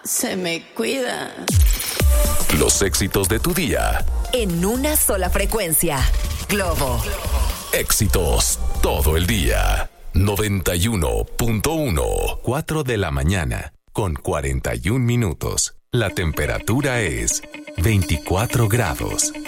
Se me cuida. Los éxitos de tu día. En una sola frecuencia. Globo. Éxitos todo el día. 91.1. 4 de la mañana con 41 minutos. La temperatura es 24 grados.